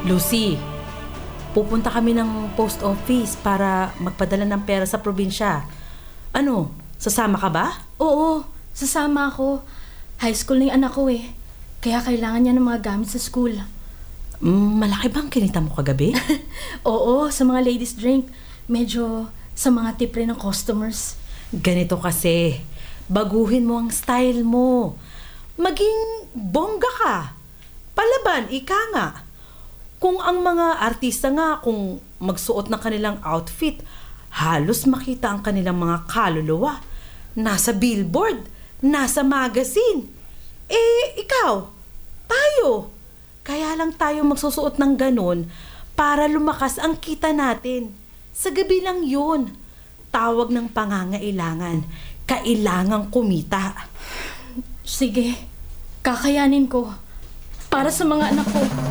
Lucy, pupunta kami ng post office para magpadala ng pera sa probinsya. Ano, sasama ka ba? Oo, sasama ako. High school na yung anak ko eh. Kaya kailangan niya ng mga gamit sa school. Malaki bang kinita mo kagabi? Oo, sa mga ladies drink. Medyo sa mga tip rin ng customers. Ganito kasi, baguhin mo ang style mo. Maging bongga ka. Palaban, ika nga. Kung ang mga artista nga, kung magsuot ng kanilang outfit, halos makita ang kanilang mga kaluluwa. Nasa billboard, nasa magazine. Ikaw, tayo. Kaya lang tayo magsusuot ng ganun para lumakas ang kita natin. Sa gabi lang yun. Tawag ng pangangailangan. Kailangang kumita. Sige, kakayanin ko. Para sa mga anak ko.